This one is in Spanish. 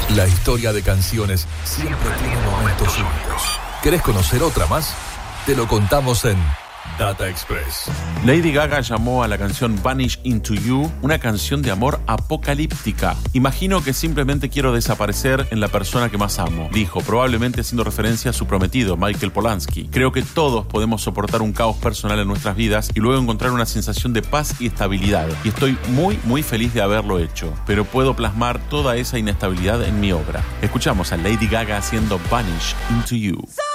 La historia de canciones siempre tiene momentos únicos. ¿Querés conocer otra más? Te lo contamos en Data Express. Lady Gaga llamó a la canción Vanish Into You una canción de amor apocalíptica. Imagino que simplemente quiero desaparecer en la persona que más amo, dijo, probablemente haciendo referencia a su prometido, Michael Polanski. Creo que todos podemos soportar un caos personal en nuestras vidas y luego encontrar una sensación de paz y estabilidad. Y estoy muy feliz de haberlo hecho, pero puedo plasmar toda esa inestabilidad en mi obra. Escuchamos a Lady Gaga haciendo Vanish Into You.